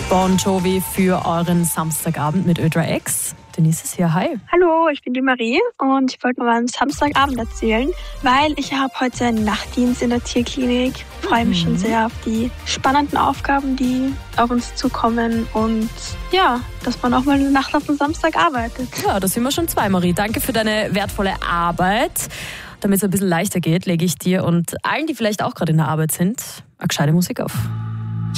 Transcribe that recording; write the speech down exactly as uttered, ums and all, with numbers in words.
Bon Jovi für euren Samstagabend mit Ö drei X. Denise ist hier, hi. Hallo, ich bin die Marie und ich wollte mal am Samstagabend erzählen, weil ich habe heute einen Nachtdienst in der Tierklinik. Ich freue mich mhm. schon sehr auf die spannenden Aufgaben, die auf uns zukommen und ja, dass man auch mal eine Nacht auf den Samstag arbeitet. Ja, das sind wir schon zwei, Marie. Danke für deine wertvolle Arbeit. Damit es ein bisschen leichter geht, lege ich dir und allen, die vielleicht auch gerade in der Arbeit sind, eine gescheite Musik auf.